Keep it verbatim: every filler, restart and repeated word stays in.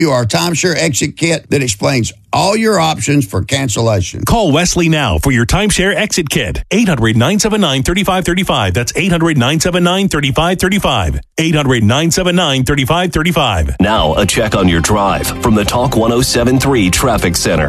you our timeshare exit kit that explains all your options for cancellation. Call Wesley now for your timeshare exit kit. eight hundred, nine seven nine, three five three five. That's eight hundred, nine seven nine, three five three five. eight hundred, nine seven nine, three five three five. Now, a check on your drive from the Talk one oh seven point three Traffic Center.